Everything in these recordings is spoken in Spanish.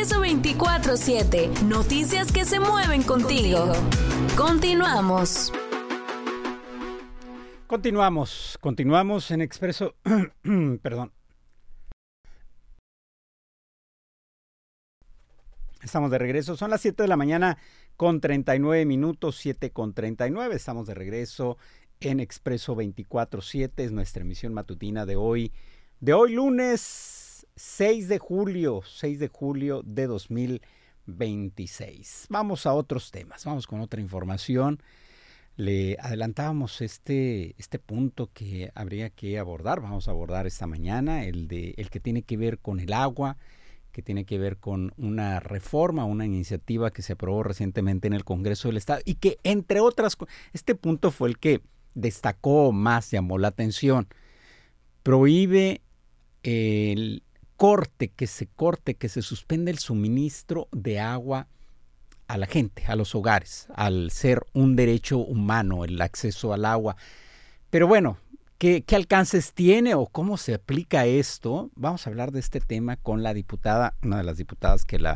Expreso 24/7. Noticias que se mueven contigo. Continuamos. Continuamos en Expreso. Perdón. Estamos de regreso. Son las 7 de la mañana con 39 minutos, 7:39. Estamos de regreso en Expreso 24/7. Es nuestra emisión matutina de hoy lunes 6 de julio de 2026. Vamos a otros temas, vamos con otra información. Le adelantábamos este punto que habría que abordar. Vamos a abordar esta mañana el que tiene que ver con el agua, que tiene que ver con una reforma, una iniciativa que se aprobó recientemente en el Congreso del Estado y que, entre otras, este punto fue el que destacó más, llamó la atención. Prohíbe el que se suspende el suministro de agua a la gente, a los hogares, al ser un derecho humano el acceso al agua. Pero bueno, ¿qué alcances tiene o cómo se aplica esto? Vamos a hablar de este tema con la diputada, una de las diputadas que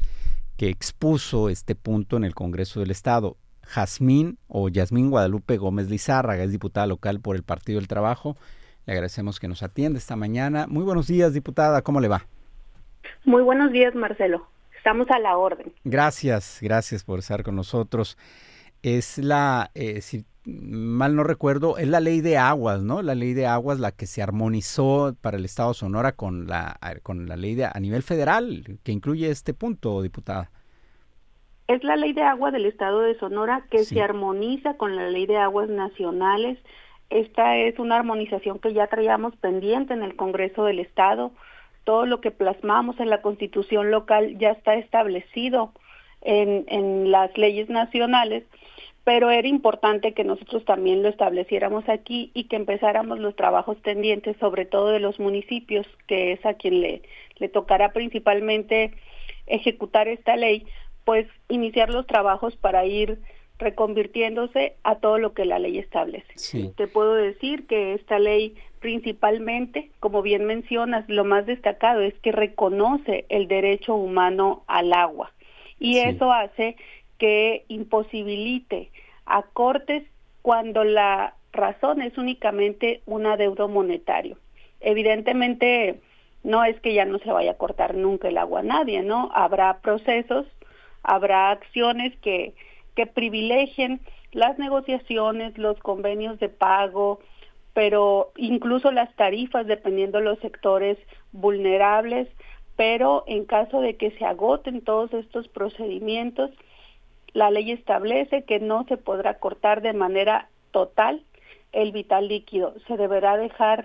expuso este punto en el Congreso del Estado, Yasmín Guadalupe Gómez Lizárraga, es diputada local por el Partido del Trabajo. Le agradecemos que nos atiende esta mañana. Muy buenos días, diputada, ¿cómo le va? Muy buenos días, Marcelo. Estamos a la orden. Gracias por estar con nosotros. Es si mal no recuerdo, es la ley de aguas, ¿no? La ley de aguas la que se armonizó para el Estado de Sonora con la ley a nivel federal, que incluye este punto, diputada. Es la ley de agua del Estado de Sonora que se armoniza con la ley de aguas nacionales. Esta es una armonización que ya traíamos pendiente en el Congreso del Estado. Todo lo que plasmamos en la Constitución local ya está establecido en las leyes nacionales, pero era importante que nosotros también lo estableciéramos aquí y que empezáramos los trabajos pendientes, sobre todo de los municipios, que es a quien le tocará principalmente ejecutar esta ley, pues iniciar los trabajos para ir reconvirtiéndose a todo lo que la ley establece. Sí. Te puedo decir que esta ley principalmente, como bien mencionas, lo más destacado es que reconoce el derecho humano al agua y eso hace que imposibilite a cortes cuando la razón es únicamente un adeudo monetario. Evidentemente no es que ya no se vaya a cortar nunca el agua a nadie, ¿no? Habrá procesos, habrá acciones que privilegien las negociaciones, los convenios de pago, pero incluso las tarifas dependiendo de los sectores vulnerables, pero en caso de que se agoten todos estos procedimientos, la ley establece que no se podrá cortar de manera total el vital líquido. Se deberá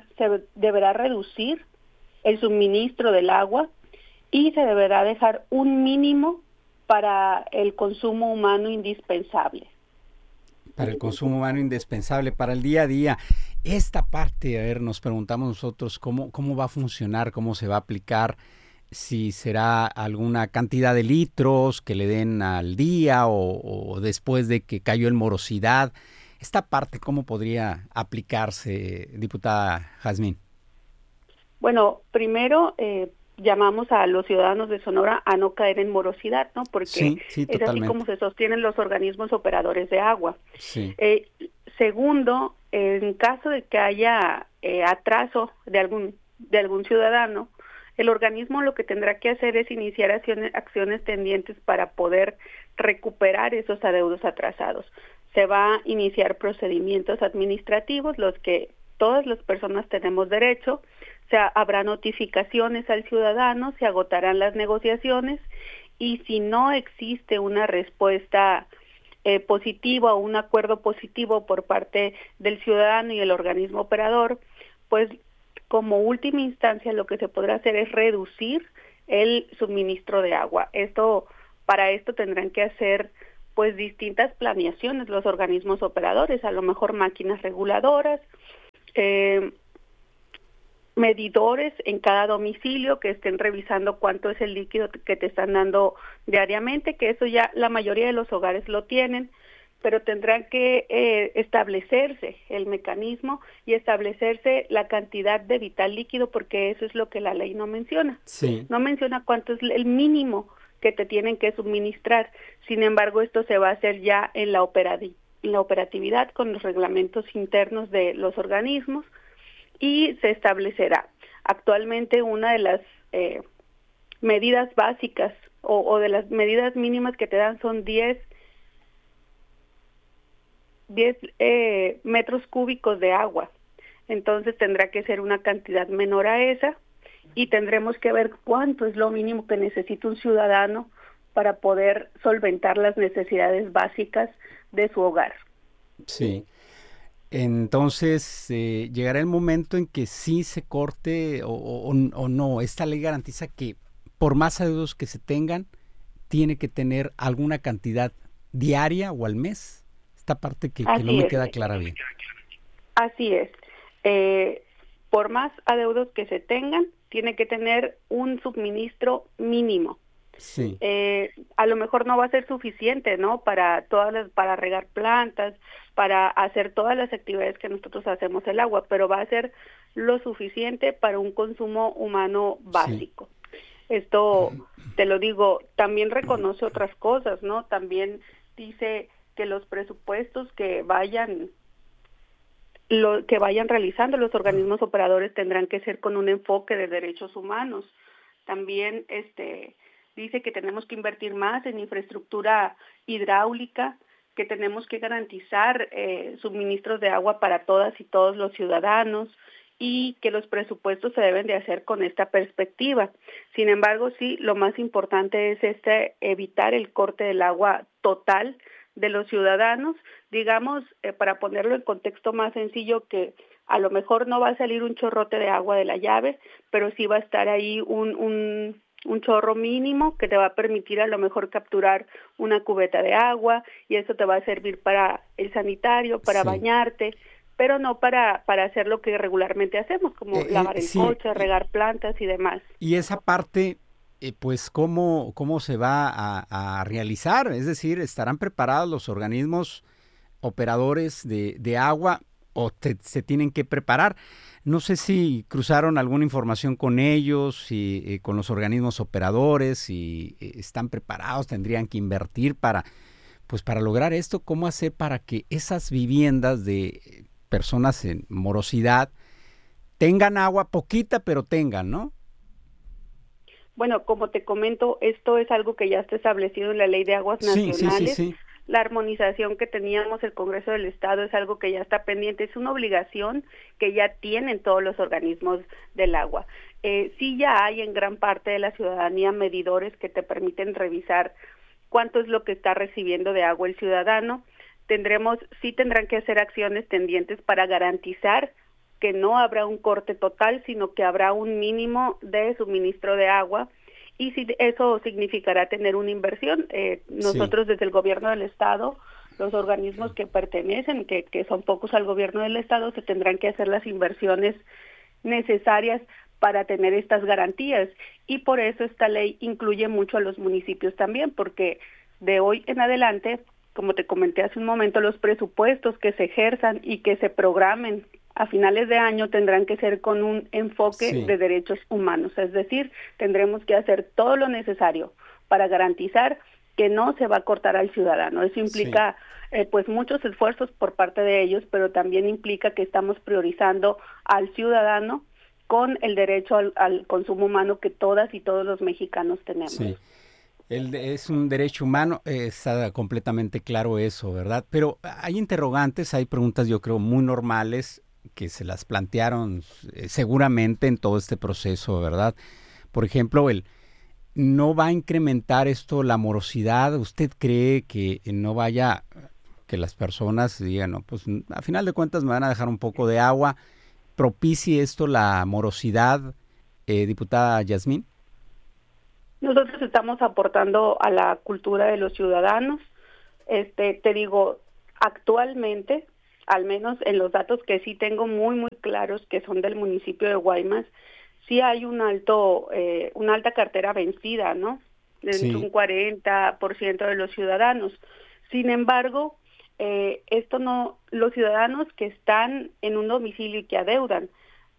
reducir el suministro del agua y se deberá dejar un mínimo para el consumo humano indispensable. Para el consumo humano indispensable, para el día a día. Esta parte, a ver, nos preguntamos nosotros cómo va a funcionar, cómo se va a aplicar, si será alguna cantidad de litros que le den al día o después de que cayó en morosidad. Esta parte, ¿cómo podría aplicarse, diputada Yasmín? Bueno, primero llamamos a los ciudadanos de Sonora a no caer en morosidad, ¿no? Porque es totalmente. así como se sostienen los organismos operadores de agua. Sí. Segundo, en caso de que haya atraso de algún ciudadano, el organismo lo que tendrá que hacer es iniciar acciones tendientes para poder recuperar esos adeudos atrasados. Se va a iniciar procedimientos administrativos, los que todas las personas tenemos derecho. Habrá notificaciones al ciudadano, se agotarán las negociaciones y si no existe una respuesta positiva o un acuerdo positivo por parte del ciudadano y el organismo operador, pues como última instancia lo que se podrá hacer es reducir el suministro de agua. Para esto tendrán que hacer pues distintas planeaciones los organismos operadores, a lo mejor máquinas reguladoras, medidores en cada domicilio que estén revisando cuánto es el líquido que te están dando diariamente, que eso ya la mayoría de los hogares lo tienen, pero tendrán que establecerse el mecanismo y establecerse la cantidad de vital líquido, porque eso es lo que la ley no menciona. Sí. No menciona cuánto es el mínimo que te tienen que suministrar. Sin embargo, esto se va a hacer ya en la operatividad con los reglamentos internos de los organismos y se establecerá. Actualmente una de las medidas básicas o de las medidas mínimas que te dan son 10 metros cúbicos de agua. Entonces tendrá que ser una cantidad menor a esa y tendremos que ver cuánto es lo mínimo que necesita un ciudadano para poder solventar las necesidades básicas de su hogar. Sí. Entonces, llegará el momento en que sí se corte o no. Esta ley garantiza que por más adeudos que se tengan, tiene que tener alguna cantidad diaria o al mes. Esta parte que no me queda clara bien. Así es. Por más adeudos que se tengan, tiene que tener un suministro mínimo. Sí. A lo mejor no va a ser suficiente, ¿no? Para regar plantas, para hacer todas las actividades que nosotros hacemos el agua, pero va a ser lo suficiente para un consumo humano básico. Sí. Esto, te lo digo, también reconoce otras cosas, ¿no? También dice que los presupuestos que vayan realizando los organismos operadores tendrán que ser con un enfoque de derechos humanos. También dice que tenemos que invertir más en infraestructura hidráulica, que tenemos que garantizar suministros de agua para todas y todos los ciudadanos y que los presupuestos se deben de hacer con esta perspectiva. Sin embargo, sí, lo más importante es evitar el corte del agua total de los ciudadanos, digamos, para ponerlo en contexto más sencillo, que a lo mejor no va a salir un chorrote de agua de la llave, pero sí va a estar ahí un chorro mínimo que te va a permitir a lo mejor capturar una cubeta de agua y eso te va a servir para el sanitario, para bañarte, pero no para hacer lo que regularmente hacemos, como lavar el coche, regar plantas y demás. Y esa parte, pues, ¿cómo se va a realizar? Es decir, ¿estarán preparados los organismos operadores de agua o se tienen que preparar? No sé si cruzaron alguna información con ellos, si con los organismos operadores, si están preparados, tendrían que invertir para lograr esto. ¿Cómo hacer para que esas viviendas de personas en morosidad tengan agua, poquita, pero tengan, ¿no? Bueno, como te comento, esto es algo que ya está establecido en la Ley de Aguas Nacionales. Sí. La armonización que teníamos el Congreso del Estado es algo que ya está pendiente, es una obligación que ya tienen todos los organismos del agua. Sí ya hay en gran parte de la ciudadanía medidores que te permiten revisar cuánto es lo que está recibiendo de agua el ciudadano. Tendrán que hacer acciones tendientes para garantizar que no habrá un corte total, sino que habrá un mínimo de suministro de agua. Y si eso significará tener una inversión, nosotros desde el gobierno del Estado, los organismos que pertenecen, que son pocos al gobierno del Estado, se tendrán que hacer las inversiones necesarias para tener estas garantías. Y por eso esta ley incluye mucho a los municipios también, porque de hoy en adelante, como te comenté hace un momento, los presupuestos que se ejerzan y que se programen a finales de año tendrán que ser con un enfoque de derechos humanos, es decir, tendremos que hacer todo lo necesario para garantizar que no se va a cortar al ciudadano. Eso implica pues muchos esfuerzos por parte de ellos, pero también implica que estamos priorizando al ciudadano con el derecho al consumo humano que todas y todos los mexicanos tenemos. Sí. Es un derecho humano, está completamente claro eso, ¿verdad? Pero hay interrogantes, hay preguntas yo creo muy normales que se las plantearon seguramente en todo este proceso, ¿verdad? Por ejemplo, ¿no va a incrementar esto la morosidad? ¿Usted cree que no vaya, que las personas digan, no, pues a final de cuentas me van a dejar un poco de agua? ¿Propicie esto la morosidad, diputada Yasmín? Nosotros estamos aportando a la cultura de los ciudadanos. Te digo, actualmente, al menos en los datos que sí tengo muy claros, que son del municipio de Guaymas, sí hay una alta cartera vencida, ¿no? De un 40% de los ciudadanos. Sin embargo, los ciudadanos que están en un domicilio y que adeudan,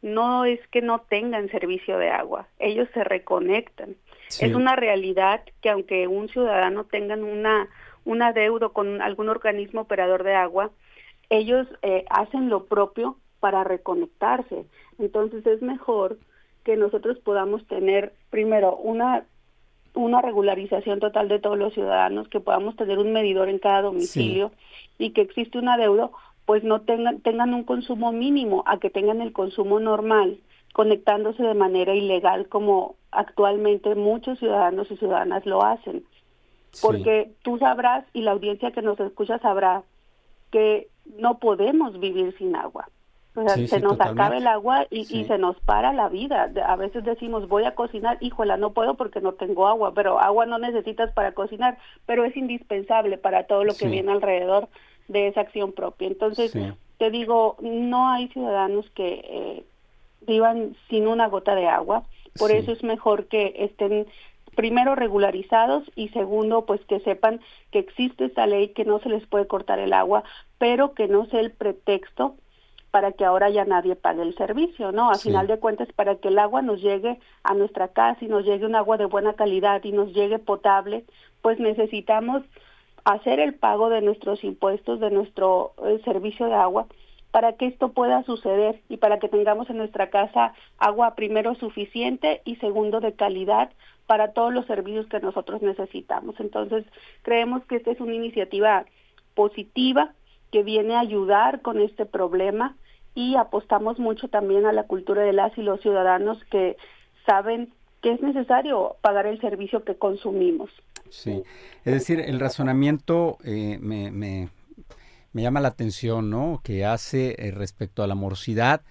no es que no tengan servicio de agua, ellos se reconectan. Sí. Es una realidad que aunque un ciudadano tenga un adeudo con algún organismo operador de agua, ellos hacen lo propio para reconectarse. Entonces es mejor que nosotros podamos tener primero una regularización total de todos los ciudadanos, que podamos tener un medidor en cada domicilio, sí, y que existe un adeudo, pues no tengan un consumo mínimo, a que tengan el consumo normal, conectándose de manera ilegal como actualmente muchos ciudadanos y ciudadanas lo hacen. Porque sí, tú sabrás y la audiencia que nos escucha sabrá que no podemos vivir sin agua. O sea, se nos acaba el agua y se nos para la vida. A veces decimos, voy a cocinar, híjola, no puedo porque no tengo agua, pero agua no necesitas para cocinar, pero es indispensable para todo lo que viene alrededor de esa acción propia. Entonces, te digo, no hay ciudadanos que vivan sin una gota de agua, por eso es mejor que estén primero regularizados y segundo, pues que sepan que existe esta ley, que no se les puede cortar el agua, pero que no sea el pretexto para que ahora ya nadie pague el servicio, ¿no? A final de cuentas, para que el agua nos llegue a nuestra casa y nos llegue un agua de buena calidad y nos llegue potable, pues necesitamos hacer el pago de nuestros impuestos, de nuestro servicio de agua, para que esto pueda suceder y para que tengamos en nuestra casa agua primero suficiente y segundo de calidad para todos los servicios que nosotros necesitamos. Entonces, creemos que esta es una iniciativa positiva que viene a ayudar con este problema y apostamos mucho también a la cultura de las y los ciudadanos que saben que es necesario pagar el servicio que consumimos. Sí, es decir, el razonamiento me llama la atención, ¿no? Que hace respecto a la morosidad.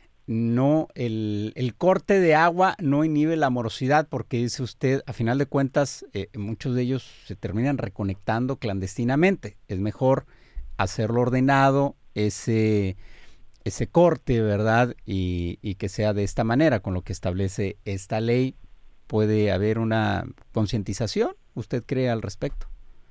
No, el corte de agua no inhibe la morosidad porque dice usted, a final de cuentas, muchos de ellos se terminan reconectando clandestinamente. Es mejor hacerlo ordenado, ese corte, ¿verdad? Y que sea de esta manera, con lo que establece esta ley. ¿Puede haber una concientización? ¿Usted cree al respecto?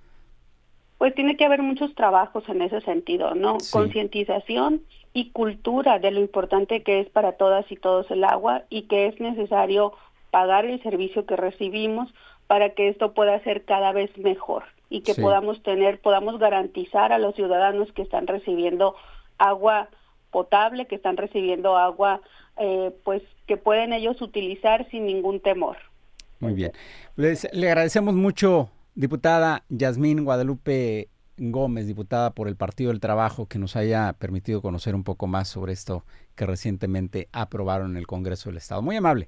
Pues tiene que haber muchos trabajos en ese sentido, ¿no? Concientización y cultura de lo importante que es para todas y todos el agua y que es necesario pagar el servicio que recibimos para que esto pueda ser cada vez mejor y que podamos garantizar a los ciudadanos que están recibiendo agua potable, que están recibiendo agua pues que pueden ellos utilizar sin ningún temor. Muy bien. Le agradecemos mucho, diputada Yasmín Guadalupe Gómez, diputada por el Partido del Trabajo, que nos haya permitido conocer un poco más sobre esto que recientemente aprobaron en el Congreso del Estado. Muy amable.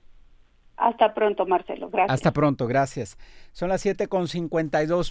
Hasta pronto, Marcelo. Gracias. Hasta pronto, gracias. Son las 7:52,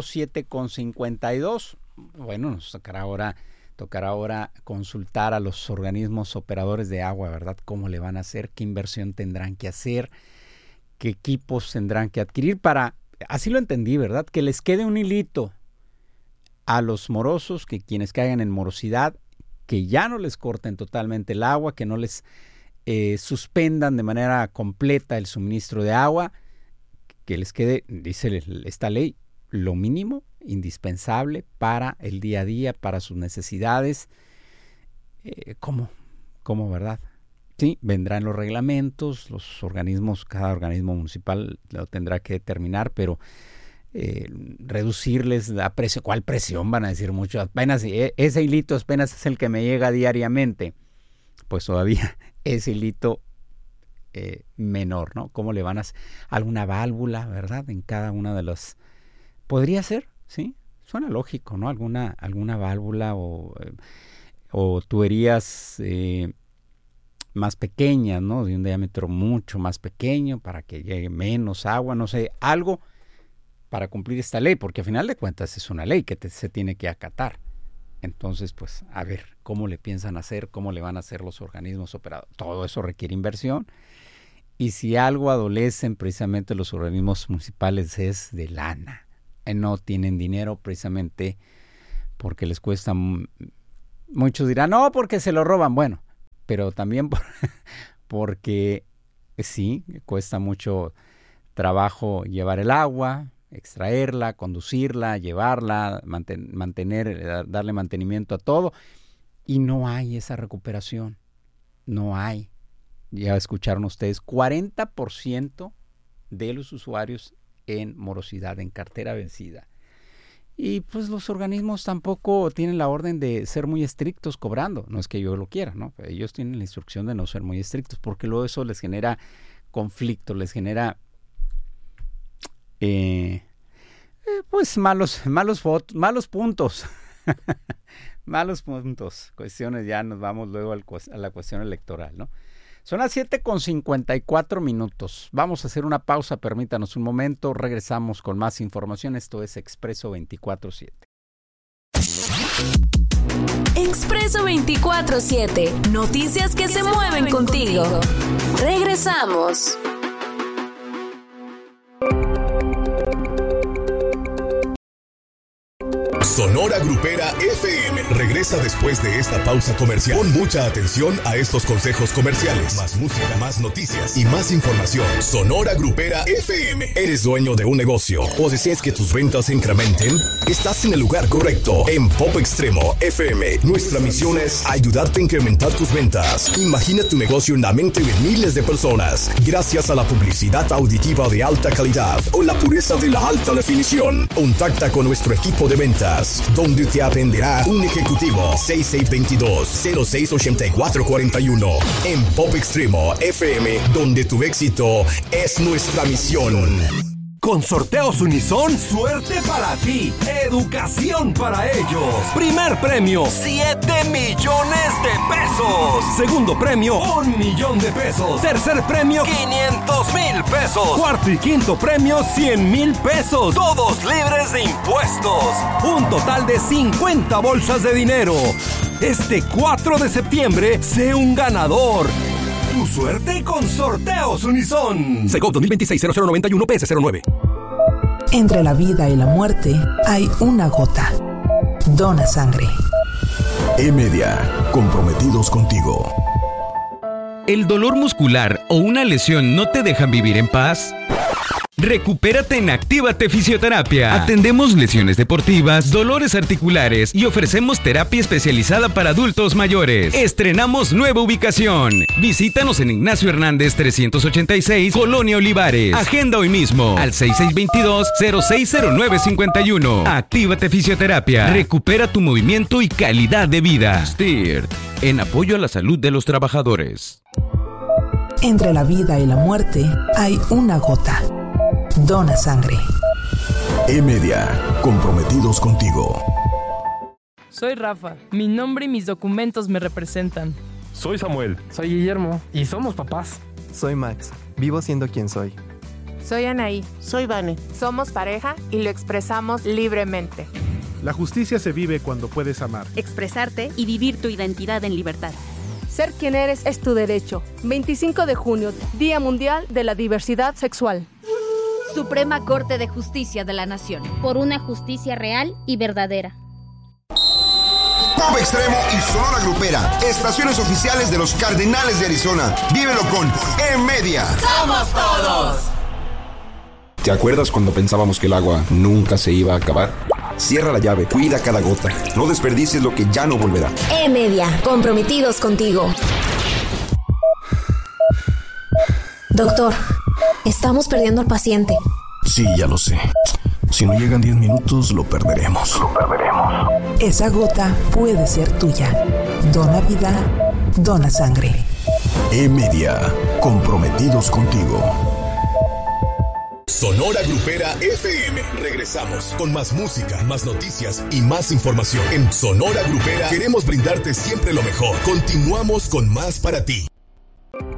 7:52. Bueno, nos tocará ahora consultar a los organismos operadores de agua, ¿verdad? ¿Cómo le van a hacer? ¿Qué inversión tendrán que hacer? ¿Qué equipos tendrán que adquirir para, así lo entendí, ¿verdad? Que les quede un hilito a los morosos, que quienes caigan en morosidad, que ya no les corten totalmente el agua, que no les suspendan de manera completa el suministro de agua, que les quede, dice esta ley, lo mínimo indispensable para el día a día, para sus necesidades. ¿Cómo, verdad? Sí, vendrán los reglamentos, los organismos, cada organismo municipal lo tendrá que determinar, pero reducirles la presión. ¿Cuál presión? Van a decir muchos. Apenas ese hilito apenas es el que me llega diariamente. Pues todavía ese hilito menor, ¿no? ¿Cómo le van a hacer? Alguna válvula, ¿verdad? En cada una de los... ¿Podría ser? ¿Sí? Suena lógico, ¿no? Alguna válvula o tuberías más pequeñas, ¿no? De un diámetro mucho más pequeño para que llegue menos agua, no sé, algo para cumplir esta ley, porque a final de cuentas es una ley que se tiene que acatar. Entonces, pues, a ver, ¿cómo le piensan hacer? ¿Cómo le van a hacer los organismos operadores? Todo eso requiere inversión. Y si algo adolecen precisamente los organismos municipales es de lana. No tienen dinero precisamente porque les cuesta... Muchos dirán, no, porque se lo roban. Bueno, pero también porque sí, cuesta mucho trabajo llevar el agua, extraerla, conducirla, llevarla, darle mantenimiento a todo, y no hay esa recuperación. no hay. Ya escucharon ustedes, 40% de los usuarios en morosidad, en cartera vencida. Y pues los organismos tampoco tienen la orden de ser muy estrictos cobrando. No es que yo lo quiera, ¿no? Ellos tienen la instrucción de no ser muy estrictos, porque luego eso les genera conflicto, les genera pues malos puntos. Malos puntos. Cuestiones, ya nos vamos luego a la cuestión electoral, ¿no? Son las 7:54. Vamos a hacer una pausa, permítanos un momento, regresamos con más información. Esto es Expreso 24/7. Expreso 24/7, noticias que se mueven contigo. Regresamos. Sonora Grupera FM regresa después de esta pausa comercial. Pon mucha atención a estos consejos comerciales. Más música, más noticias y más información. Sonora Grupera FM. ¿Eres dueño de un negocio o deseas que tus ventas se incrementen? Estás en el lugar correcto. En Pop Extremo FM, nuestra misión es ayudarte a incrementar tus ventas. Imagina tu negocio en la mente de miles de personas gracias a la publicidad auditiva de alta calidad o la pureza de la alta definición. Contacta con nuestro equipo de ventas, donde te atenderá un ejecutivo. 6622-068441. En Pop Extremo FM, donde tu éxito es nuestra misión. Con Sorteos Unison, suerte para ti, educación para ellos. Primer premio, 7 millones de pesos. Segundo premio, 1 millón de pesos. Tercer premio, 500,000 pesos. Cuarto y quinto premio, 100,000 pesos. Todos libres de impuestos. Un total de 50 bolsas de dinero. Este 4 de septiembre, sé un ganador. Tu suerte con Sorteos Unison. Segov 2026-0091 PS09. Entre la vida y la muerte hay una gota. Dona sangre. E-Media, comprometidos contigo. ¿El dolor muscular o una lesión no te dejan vivir en paz? Recupérate en Actívate Fisioterapia. Atendemos lesiones deportivas, dolores articulares y ofrecemos terapia especializada para adultos mayores. Estrenamos nueva ubicación. Visítanos en Ignacio Hernández 386, Colonia Olivares. Agenda hoy mismo al 6622-060951. Actívate Fisioterapia. Recupera tu movimiento y calidad de vida. STIRT, en apoyo a la salud de los trabajadores. Entre la vida y la muerte hay una gota. Dona sangre. E-Media, comprometidos contigo. Soy Rafa. Mi nombre y mis documentos me representan. Soy Samuel. Soy Guillermo. Y somos papás. Soy Max. Vivo siendo quien soy. Soy Anaí. Soy Vane. Somos pareja y lo expresamos libremente. La justicia se vive cuando puedes amar, expresarte y vivir tu identidad en libertad. Ser quien eres es tu derecho. 25 de junio, Día Mundial de la Diversidad Sexual. Suprema Corte de Justicia de la Nación. Por una justicia real y verdadera. Pop Extremo y Sonora Grupera, estaciones oficiales de los Cardenales de Arizona. Vívelo con E-Media. ¡Somos todos! ¿Te acuerdas cuando pensábamos que el agua nunca se iba a acabar? Cierra la llave, cuida cada gota. No desperdicies lo que ya no volverá. E-Media, comprometidos contigo. Doctor, estamos perdiendo al paciente. Sí, ya lo sé. Si no llegan 10 minutos, lo perderemos. Esa gota puede ser tuya. Dona vida, dona sangre. E-Media, comprometidos contigo. Sonora Grupera FM. Regresamos con más música, más noticias y más información. En Sonora Grupera queremos brindarte siempre lo mejor. Continuamos con más para ti.